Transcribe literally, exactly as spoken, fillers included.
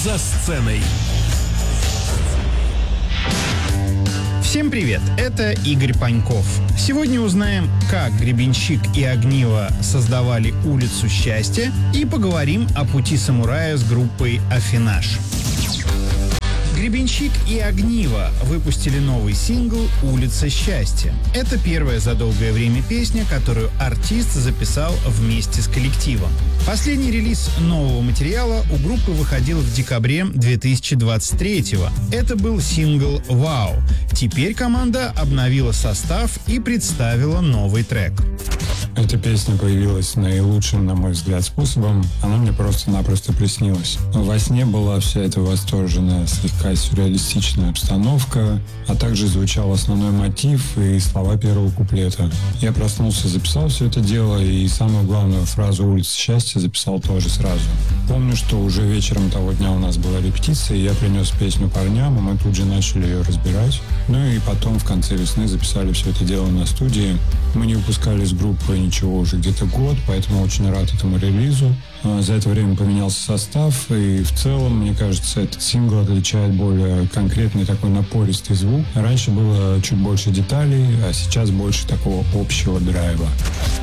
За сценой. Всем привет, это Игорь Паньков. Сегодня узнаем, как Гребенщик и Огниво создавали улицу счастья, и поговорим о пути самурая с группой Аффинаж. Гребенщик и Огниво выпустили новый сингл «Улица счастья». Это первая за долгое время песня, которую артист записал вместе с коллективом. Последний релиз нового материала у группы выходил в декабре две тысячи двадцать третьего. Это был сингл «Вау». Теперь команда обновила состав и представила новый трек. Эта песня появилась наилучшим, на мой взгляд, способом. Она мне просто-напросто приснилась. Во сне была вся эта восторженная, слегка сюрреалистичная обстановка, а также звучал основной мотив и слова первого куплета. Я проснулся, записал все это дело, и самую главную фразу «Улица счастья» записал тоже сразу. Помню, что уже вечером того дня у нас была репетиция, и я принес песню парням, и мы тут же начали ее разбирать. Ну и потом в конце весны записали все это дело на студии. Мы не выпускали с группой ничего уже где-то год, поэтому очень рад этому релизу. За это время поменялся состав, и в целом, мне кажется, этот сингл отличает более конкретный такой напористый звук. Раньше было чуть больше деталей, а сейчас больше такого общего драйва.